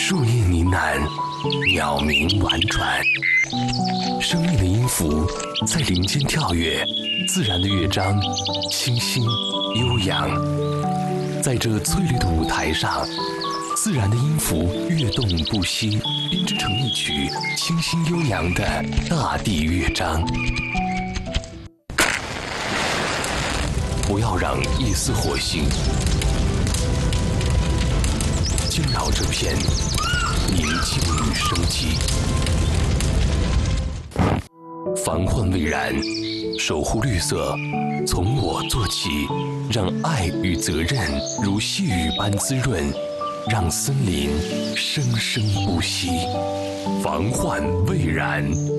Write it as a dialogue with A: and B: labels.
A: 树叶呢喃，鸟鸣婉转，生命的音符在林间跳跃，自然的乐章清新悠扬。在这翠绿的舞台上，自然的音符跃动不息，编织成一曲清新悠扬的大地乐章。不要让一丝火星惊扰这片宁静与生机。防患未然，守护绿色，从我做起，让爱与责任如细雨般滋润，让森林生生不息。防患未然。